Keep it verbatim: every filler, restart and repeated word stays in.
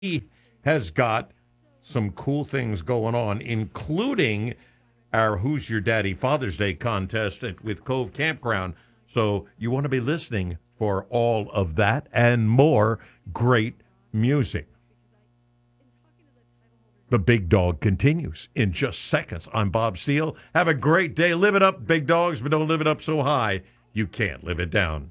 he has got some cool things going on, including our Who's Your Daddy Father's Day contest at, with Cove Campground. So you want to be listening for all of that and more great music. The Big Dog continues in just seconds. I'm Bob Steele. Have a great day. Live it up, big dogs, but don't live it up so high you can't live it down.